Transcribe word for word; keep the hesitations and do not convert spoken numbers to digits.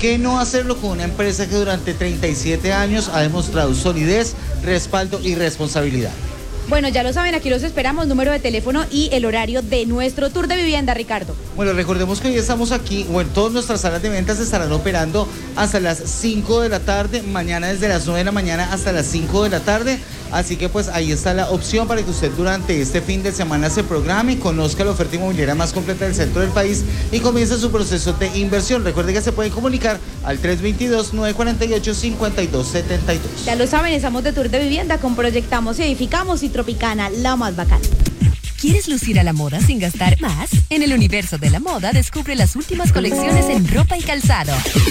qué no hacerlo con una empresa que durante treinta y siete años ha demostrado solidez, respaldo y responsabilidad? Bueno, ya lo saben, aquí los esperamos, número de teléfono y el horario de nuestro tour de vivienda, Ricardo. Bueno, recordemos que hoy estamos aquí, bueno, todas nuestras salas de ventas estarán operando hasta las cinco de la tarde, mañana desde las nueve de la mañana hasta las cinco de la tarde, así que pues ahí está la opción para que usted durante este fin de semana se programe, conozca la oferta inmobiliaria más completa del centro del país y comience su proceso de inversión. Recuerde que se pueden comunicar al tres dos dos, nueve cuatro ocho, cinco dos siete dos. Ya lo saben, estamos de tour de vivienda con Proyectamos y Edificamos y Tropicana, la más bacana. ¿Quieres lucir a la moda sin gastar más? En el universo de la moda descubre las últimas colecciones en ropa y calzado.